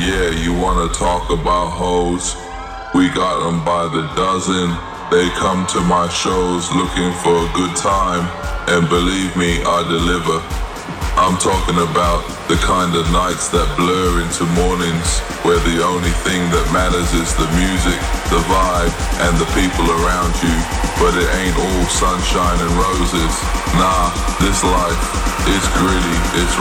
yeah, you wanna talk about hoes? We got them by the dozen. They come to my shows looking for a good time, and believe me, I deliver. I'm talking about the kind of nights that blur into mornings, where the only thing that matters is the music, the vibe, and the people around you. But it ain't all sunshine and roses. Nah, this life is gritty, it's